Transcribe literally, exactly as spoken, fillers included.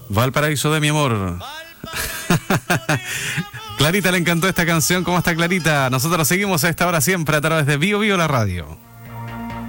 Valparaíso de mi amor. Clarita le encantó esta canción. ¿Cómo está Clarita? Nosotros seguimos a esta hora siempre a través de Bio Bio la radio.